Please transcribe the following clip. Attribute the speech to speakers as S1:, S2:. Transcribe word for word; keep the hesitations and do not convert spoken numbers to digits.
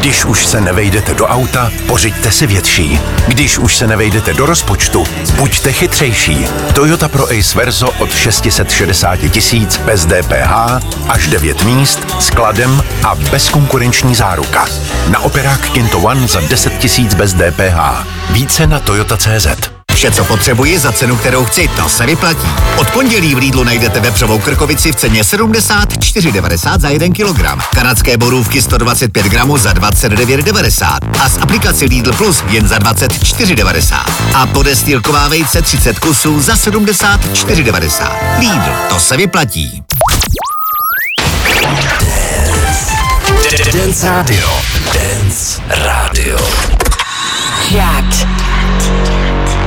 S1: Když už se nevejdete do auta, pořiďte si větší. Když už se nevejdete do rozpočtu, buďte chytřejší. Toyota Pro Ace Verso od šest set šedesát tisíc bez D P H, až devět míst, skladem a bezkonkurenční záruka. Na operák Kinto One za deset tisíc bez D P H. Více na toyota tečka cé zet.
S2: Vše, co potřebuji za cenu, kterou chci, to se vyplatí. Od pondělí v Lidlu najdete vepřovou krkovici v ceně sedmdesát čtyři devadesát za jeden kilogram. Kanadské borůvky sto dvacet pět gramů za dvacet devět devadesát. A z aplikaci Lidl Plus jen za dvacet čtyři devadesát. A podestýlková vejce třicet kusů za sedmdesát čtyři devadesát. Lidl, to se vyplatí.
S3: Dance Radio. Dance Radio.
S4: Chat.